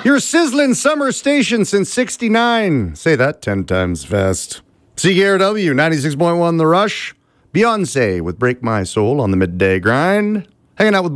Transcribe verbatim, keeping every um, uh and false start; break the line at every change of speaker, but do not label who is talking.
Your sizzling summer station since sixty-nine. Say that ten times fast. C K R W ninety-six point one The Rush. Beyonce with Break My Soul on the midday grind. Hanging out with